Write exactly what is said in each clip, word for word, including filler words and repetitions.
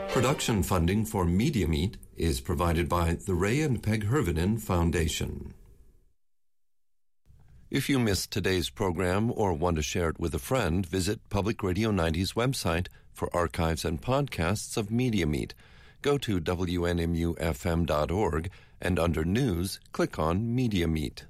Production funding for Media Meet is provided by the Ray and Peg Hervinen Foundation. If you missed today's program or want to share it with a friend, visit Public Radio ninety's website for archives and podcasts of Media Meet. Go to W N M U F M dot org and under News, click on Media Meet.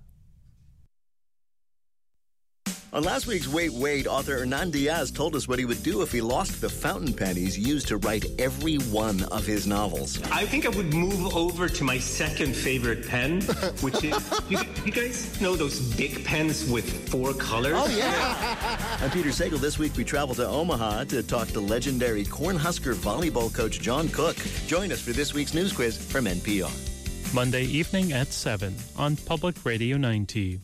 On last week's Wait, Wait, author Hernan Diaz told us what he would do if he lost the fountain pen he's used to write every one of his novels. I think I would move over to my second favorite pen, which is, you, you guys know those big pens with four colors? Oh, yeah. I'm Peter Sagal. This week we travel to Omaha to talk to legendary Cornhusker volleyball coach John Cook. Join us for this week's news quiz from N P R. Monday evening at seven on Public Radio ninety.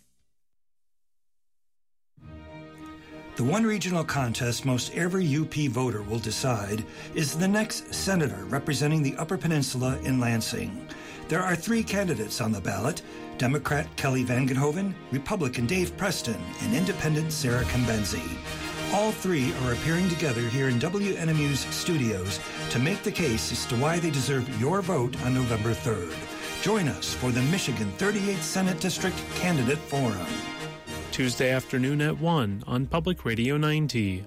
The one regional contest most every U P voter will decide is the next senator representing the Upper Peninsula in Lansing. There are three candidates on the ballot: Democrat Kelly Vangenhoven, Republican Dave Preston, and Independent Sarah Cambenzi. All three are appearing together here in W N M U's studios to make the case as to why they deserve your vote on November third. Join us for the Michigan thirty-eighth Senate District Candidate Forum. Tuesday afternoon at one on Public Radio ninety.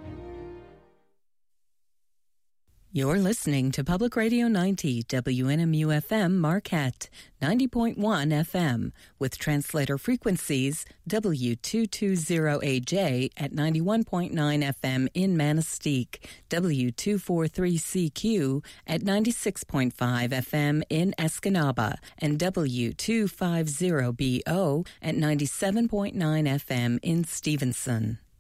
You're listening to Public Radio ninety, W N M U F M Marquette, ninety point one F M, with translator frequencies W two twenty A J at ninety-one point nine F M in Manistee, W two forty-three C Q at ninety-six point five F M in Escanaba, and W two fifty B O at ninety-seven point nine F M in Stevenson.